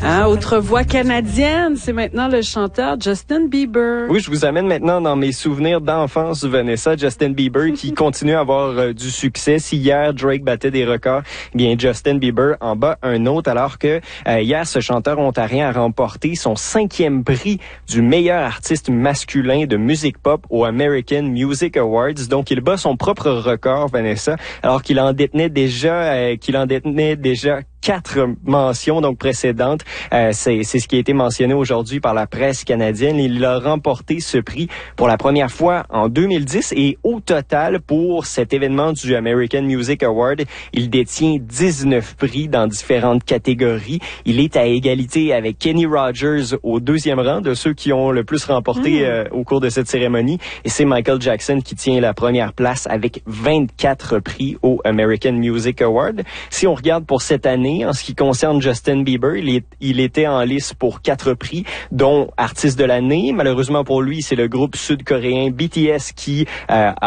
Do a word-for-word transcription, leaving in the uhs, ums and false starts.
Ah, autre voix canadienne, c'est maintenant le chanteur Justin Bieber. Oui, je vous amène maintenant dans mes souvenirs d'enfance, Vanessa. Justin Bieber qui continue à avoir euh, du succès. Si hier, Drake battait des records, eh bien Justin Bieber en bat un autre, alors que euh, hier, ce chanteur ontarien a remporté son cinquième prix du meilleur artiste masculin de musique pop au American Music Awards. Donc, il bat son propre record, Vanessa, alors qu'il en détenait déjà, euh, qu'il en détenait déjà quatre mentions donc précédentes. Euh, c'est, c'est ce qui a été mentionné aujourd'hui par la presse canadienne. Il a remporté ce prix pour la première fois en deux mille dix et au total pour cet événement du American Music Award, il détient dix-neuf prix dans différentes catégories. Il est à égalité avec Kenny Rogers au deuxième rang de ceux qui ont le plus remporté mmh. euh, au cours de cette cérémonie. Et c'est Michael Jackson qui tient la première place avec vingt-quatre prix au American Music Award. Si on regarde pour cette année, en ce qui concerne Justin Bieber, il, est, il était en lice pour quatre prix, dont artiste de l'année. Malheureusement pour lui, c'est le groupe sud-coréen B T S qui euh, a